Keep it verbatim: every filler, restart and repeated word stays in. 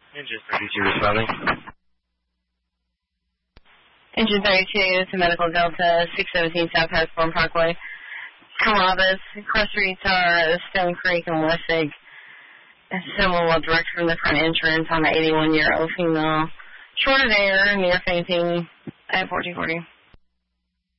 Engine thirty-two responding. Engine thirty-two to Medical Delta, six seventeen South Harrisburg Parkway. Carrabba's, cross streets are Stone Creek and Westig. Someone will direct from the front entrance on the eighty-one-year-old female. Short of air, near fainting, at fourteen forty.